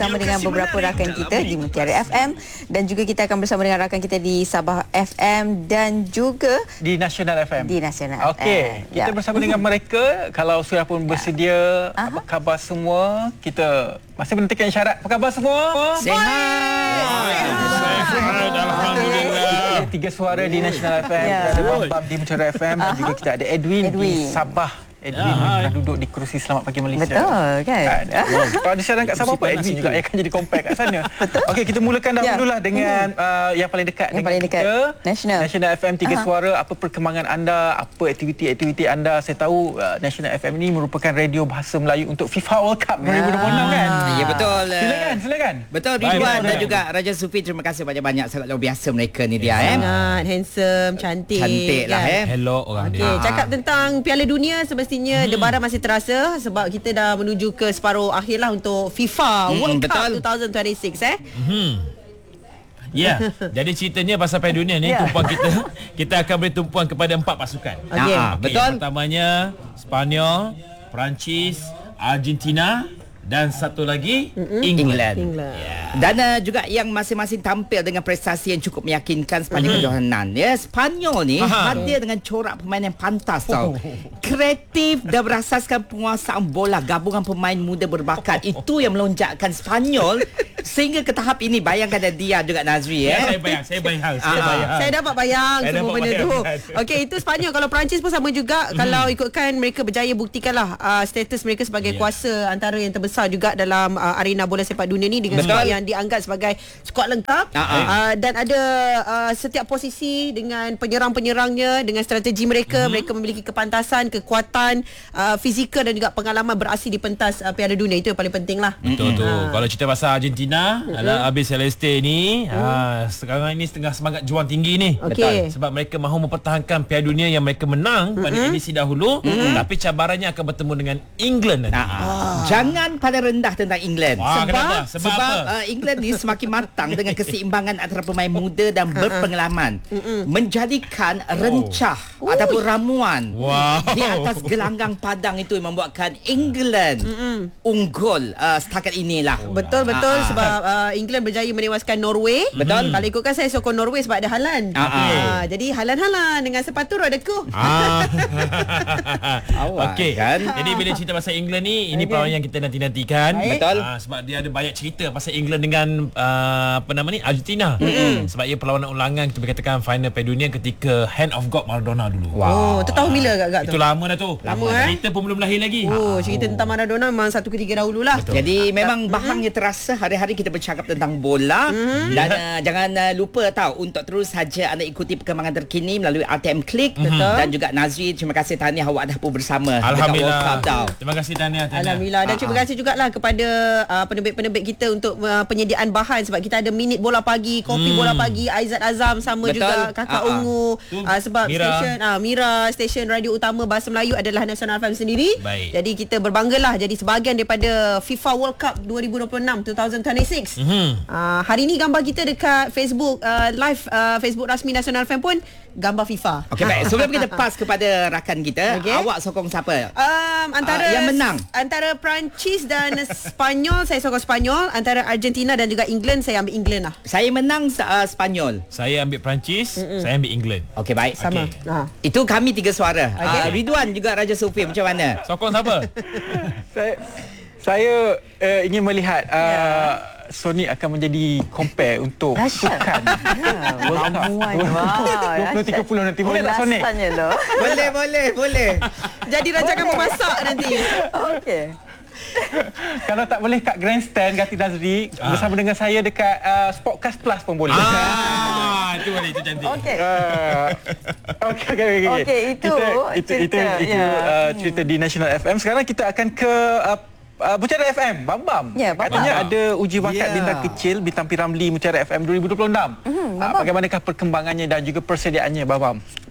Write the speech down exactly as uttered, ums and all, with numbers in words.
bersama dengan beberapa rakan kita di Mutiara F M dan juga kita akan bersama dengan rakan kita di Sabah F M dan juga di Nasional F M. Di Nasional Okey, kita ya. bersama dengan mereka. Kalau sudah pun bersedia, ya. apa khabar semua? Kita masih menantikan isyarat. Apa khabar semua? Sehat. Sehat. Alhamdulillah. Tiga suara di Nasional F M, ya. kita ada Bambam di Mutiara F M dan juga kita ada Edwin, Edwin. di Sabah. Edwin ya, yang duduk di kerusi Selamat Pagi Malaysia. Betul kan? Kalau di sana kat Sabah apa Edwin juga akan jadi compare kat sana. Betul. Okey, kita mulakan dahululah ya. dengan hmm. uh, yang paling dekat yang dengan paling dekat. kita. National. National F M Tiga Aha. Suara. Apa perkembangan anda? Apa aktiviti-aktiviti anda? Saya tahu uh, National F M ini merupakan radio bahasa Melayu untuk FIFA World Cup dua ribu dua puluh enam kan? Ya betul. Silakan, silakan. Betul Ridwan dan juga Raja Sufi, terima kasih banyak-banyak, sangat luar biasa mereka ni dia eh. Sangat handsome, cantik. Cantik lah kan? eh. Hello orang Okay, dia. cakap tentang Piala Dunia, semestinya hmm. debaran masih terasa sebab kita dah menuju ke separuh akhir lah untuk FIFA hmm, World betul. Cup dua ribu dua puluh enam eh. Hmm. Ya, yeah. Jadi ceritanya pasal Piala Dunia ni yeah. tumpuan kita kita akan beri tumpuan kepada empat pasukan. Okey, nah, okay, betul. Pertamanya Spanyol, Perancis, Argentina dan satu lagi mm-hmm. England. England. Yeah. Dan uh, juga yang masing-masing tampil dengan prestasi yang cukup meyakinkan sepanjang mm-hmm. kejohanan. Ya, Spanyol ni Aha. hadir dengan corak pemain yang pantas tau. Kreatif dan berasaskan penguasaan bola, gabungan pemain muda berbakat. Itu yang melonjakkan Spanyol sehingga ke tahap ini. Bayangkan ada dia juga Nazri ya. eh. Saya bayang, saya bayang, saya Ah, bayang. Saya dapat bayang Saya semua dapat benda bayang. tu. Okey, itu Spanyol. Kalau Perancis pun sama juga. Mm. Kalau ikutkan mereka berjaya buktikanlah uh, status mereka sebagai yeah. kuasa antara yang terbesar juga dalam uh, arena bola sepak dunia ni dengan skuad yang dianggap sebagai skuad lengkap. Uh-huh. Uh, dan ada uh, setiap posisi dengan penyerang-penyerangnya, dengan strategi mereka. Mm. Mereka memiliki kepantasan, kekuatan, uh, fizikal dan juga pengalaman beraksi di pentas uh, Piala Dunia. Itu yang paling penting lah. Betul tu. Uh. Kalau cerita pasal Argentina, mm-hmm. adalah Abi Celeste ni, mm. ha, sekarang ini setengah semangat juang tinggi ni. Okay. Betul. Sebab mereka mahu mempertahankan Piala Dunia yang mereka menang mm-hmm. pada edisi dahulu, mm-hmm. tapi cabarannya akan bertemu dengan England nanti. Nah, ah. Jangan pada rendah tentang England. Wah, sebab kenapa? Sebab, sebab apa? Uh, England ni semakin matang dengan keseimbangan antara pemain muda dan berpengalaman, menjadikan rencah oh. ataupun ramuan wow. di atas gelanggang padang itu yang membuatkan England Mm-mm. unggul uh, setakat inilah. Oh, betul betul ah. sebab uh, England berjaya menewaskan Norway. Betul. Kalau ikutkan saya sokong Norway sebab ada Haaland. Ah, ah. Uh, jadi Haaland-Haaland dengan sepatu rodaku. Ah. Okey. Kan? Jadi bila cerita pasal England ni, ini okay. perlawanan yang kita nanti-nantikan. Betul. Ah, sebab dia ada banyak cerita pasal England dengan uh, apa nama ni, Argentina. Mm-hmm. Sebab ia perlawanan ulangan, kita boleh katakan final Piala Dunia ketika Hand of God Maradona dulu. Wow. Oh, tu tahun bila agak-agak tu? Itu lama dah tu. Lama eh. Cerita pun belum lahir lagi. Oh, cerita tentang Maradona memang satu ketiga dahululah. Betul. Jadi memang bahangnya terasa hari-hari kita bercakap tentang bola mm-hmm. dan uh, jangan uh, lupa tahu untuk terus saja anda ikuti perkembangan terkini melalui R T M Click mm-hmm. dan juga Nazri, terima kasih tahniah awak dah pun bersama. Alhamdulillah. Terima kasih tahniah. Alhamdulillah dan terima kasih jugalah kepada uh, penerbit-penerbit kita untuk uh, penyediaan bahan sebab kita ada minit bola pagi, kopi hmm. bola pagi, Aizat Azam sama Betul. juga Kakak uh-huh. Ungu uh, sebab Mira. stesen uh, Mira, stesen radio utama bahasa Melayu adalah Nasional F M sendiri. Baik. Jadi kita berbanggalah jadi sebahagian daripada FIFA World Cup dua ribu dua puluh enam dua ribu dua puluh enam. Mm-hmm. Uh, hari ni gambar kita dekat Facebook uh, live uh, Facebook rasmi Nasional F M pun gambar FIFA. Okey baik. Sebelum kita pass kepada rakan kita, okay. awak sokong siapa? Um, antara uh, yang menang. Antara Perancis dan Spanyol, saya sokong Spanyol. Antara Argentina dan juga England, saya ambil England lah. Saya menang uh, Spanyol. Saya ambil Perancis, Mm-mm. saya ambil England. Okey baik. Sama. Okay. Ha. Itu kami tiga suara. Okay. Uh, Ridwan juga Raja Sufi, macam mana? Sokong siapa? saya saya uh, ingin melihat uh, yeah. Sonic akan menjadi compare untuk sukan World Cup dua puluh tiga puluh nanti. Boleh tak Sonic? Boleh, boleh, boleh. Jadi rancangan memasak nanti. Okey. Kalau tak boleh kat Grandstand Gati Nazri ah. bersama dengan saya dekat uh, Sportcast Plus pun boleh. Ah, itu boleh, itu cantik. Okey. Uh, Okey, okey, okey. Okey, itu kita, itu cerita, itu, itu ya. uh, cerita di National F M. Sekarang kita akan ke uh, Uh, Mutiara F M, Bambam. Ya, Bambam. Katanya ada uji bakat yeah. bintang kecil Bintang Piramli Mutiara F M dua ribu dua puluh enam. Mm-hmm, uh, bagaimanakah perkembangannya dan juga persediaannya, Bambam?